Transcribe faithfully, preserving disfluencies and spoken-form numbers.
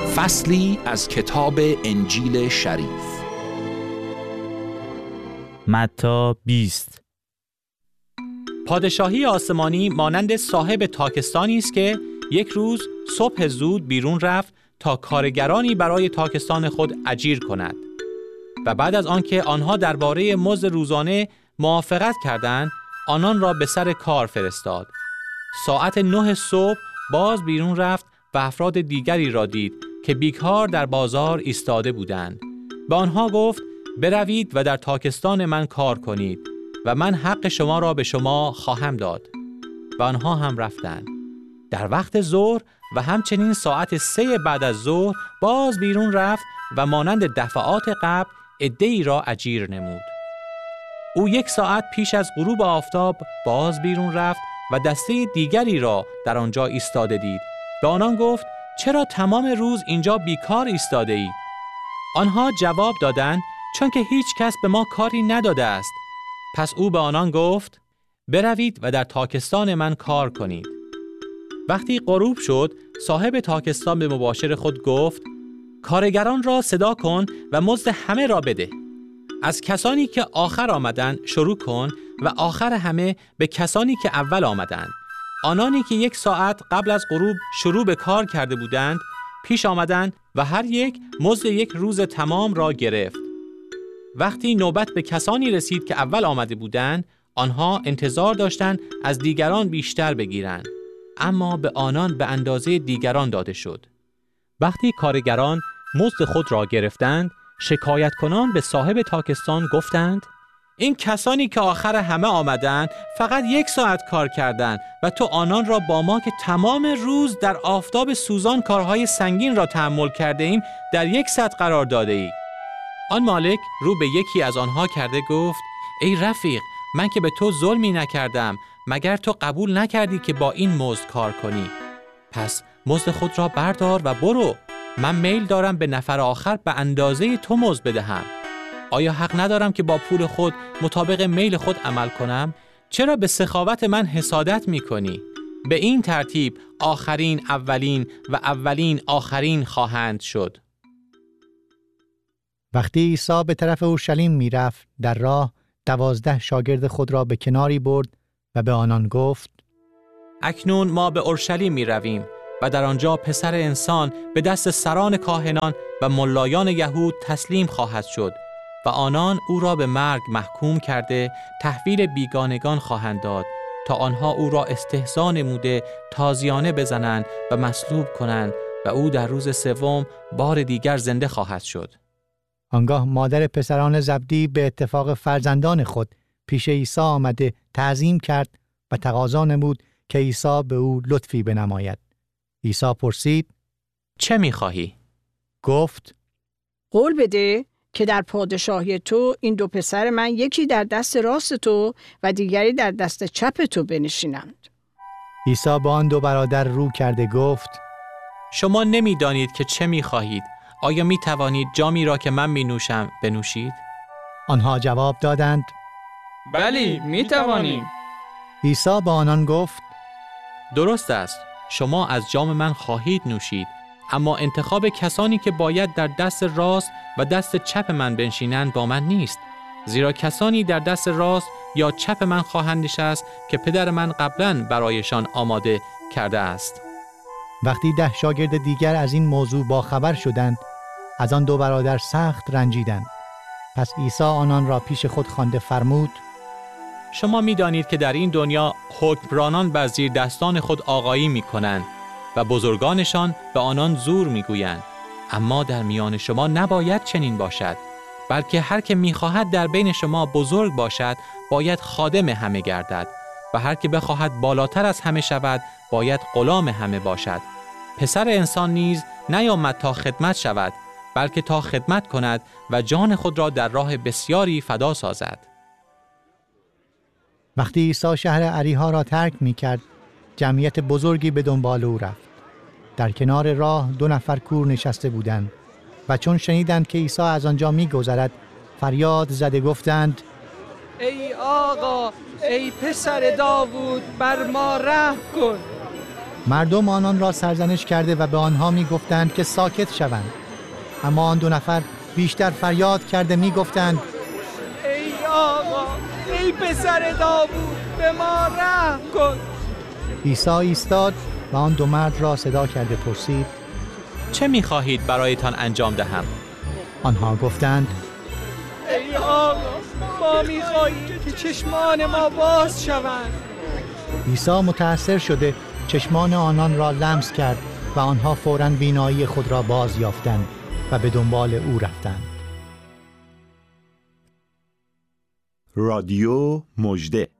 فصلی از کتاب انجیل شریف. متی بیست. پادشاهی آسمانی مانند صاحب تاکستانی است که یک روز صبح زود بیرون رفت تا کارگرانی برای تاکستان خود اجیر کند و بعد از آنکه آنها درباره مزد روزانه موافقت کردند، آنان را به سر کار فرستاد. ساعت نه صبح باز بیرون رفت و افراد دیگری را دید که بیکار در بازار ایستاده بودند. به آنها گفت: بروید و در تاکستان من کار کنید و من حق شما را به شما خواهم داد. و آنها هم رفتند. در وقت ظهر و همچنین ساعت سه بعد از ظهر باز بیرون رفت و مانند دفعات قبل عده‌ای را اجیر نمود. او یک ساعت پیش از غروب آفتاب باز بیرون رفت و دسته دیگری را در آنجا ایستاده دید. به آنان گفت: چرا تمام روز اینجا بیکار ایستاده اید؟ آنها جواب دادند: چون که هیچ کس به ما کاری نداده است. پس او به آنان گفت: بروید و در تاکستان من کار کنید. وقتی غروب شد، صاحب تاکستان به مباشر خود گفت: کارگران را صدا کن و مزد همه را بده. از کسانی که آخر آمدند شروع کن و آخر همه به کسانی که اول آمدند. آنانی که یک ساعت قبل از غروب شروع به کار کرده بودند پیش آمدند و هر یک مزد یک روز تمام را گرفت. وقتی نوبت به کسانی رسید که اول آمده بودند، آنها انتظار داشتند از دیگران بیشتر بگیرند، اما به آنان به اندازه دیگران داده شد. وقتی کارگران مزد خود را گرفتند، شکایت کنان به صاحب تاکستان گفتند: این کسانی که آخر همه آمدند فقط یک ساعت کار کردند و تو آنان را با ما که تمام روز در آفتاب سوزان کارهای سنگین را تحمل کرده ایم در یک ساعت قرار داده ای. آن مالک رو به یکی از آنها کرده گفت: ای رفیق، من که به تو ظلمی نکردم، مگر تو قبول نکردی که با این مزد کار کنی؟ پس مزد خود را بردار و برو. من میل دارم به نفر آخر به اندازه تو مزد بدهم. آیا حق ندارم که با پول خود مطابق میل خود عمل کنم؟ چرا به سخاوت من حسادت می کنی؟ به این ترتیب آخرین اولین و اولین آخرین خواهند شد. وقتی عیسی به طرف اورشلیم می رفت، در راه دوازده شاگرد خود را به کناری برد و به آنان گفت: اکنون ما به اورشلیم می رویم و در آنجا پسر انسان به دست سران کاهنان و ملایان یهود تسلیم خواهد شد و آنان او را به مرگ محکوم کرده تحویل بیگانگان خواهند داد تا آنها او را استهزا نموده تازیانه بزنند و مصلوب کنند و او در روز سوم بار دیگر زنده خواهد شد. آنگاه مادر پسران زبدی به اتفاق فرزندان خود پیش عیسی آمده تعظیم کرد و تقاضا نمود که عیسی به او لطفی بنماید. عیسی پرسید: چه می‌خواهی؟ گفت: قول بده که در پادشاهی تو این دو پسر من یکی در دست راست تو و دیگری در دست چپ تو بنشینند. عیسی با آن دو برادر رو کرده گفت: شما نمی‌دانید که چه می‌خواهید. آیا می‌توانید جامی را که من می‌نوشم بنوشید؟ آنها جواب دادند: بلی، می‌توانیم. عیسی با آنان گفت: درست است، شما از جام من خواهید نوشید، اما انتخاب کسانی که باید در دست راست و دست چپ من بنشینند با من نیست، زیرا کسانی در دست راست یا چپ من خواهند نشست که پدر من قبلاً برایشان آماده کرده است. وقتی ده شاگرد دیگر از این موضوع باخبر شدند، از آن دو برادر سخت رنجیدند. پس عیسی آنان را پیش خود خوانده فرمود: شما می دانید که در این دنیا حکمرانان بر زیر دستان خود آقایی می کنند و بزرگانشان به آنان زور می گویند. اما در میان شما نباید چنین باشد، بلکه هر که می خواهد در بین شما بزرگ باشد باید خادم همه گردد و هر که بخواهد بالاتر از همه شود باید غلام همه باشد. پسر انسان نیز نیامد تا خدمت شود، بلکه تا خدمت کند و جان خود را در راه بسیاری فدا سازد. وقتی عیسی شهر اریحا را ترک می کرد، جمعیت بزرگی به دنبال او رفت. در کنار راه دو نفر کور نشسته بودند و چون شنیدند که عیسی از آنجا می گذرد، فریاد زده گفتند: ای آقا، ای پسر داوود، بر ما رحم کن. مردم آنان را سرزنش کرده و به آنها می گفتند که ساکت شوند. اما آن دو نفر بیشتر فریاد کرده می گفتند ای آقا، ای پسر داوود، به ما رحم کن. عیسی ایستاد و آن دو مرد را صدا کرده پرسید چه می‌خواهید برایتان انجام دهم؟ آنها گفتند ای آقا، ما می‌خواهیم که چشمان ما باز شوند. عیسی متأثر شده چشمان آنان را لمس کرد و آنها فوراً بینایی خود را باز یافتند و به دنبال او رفتند. رادیو مژده.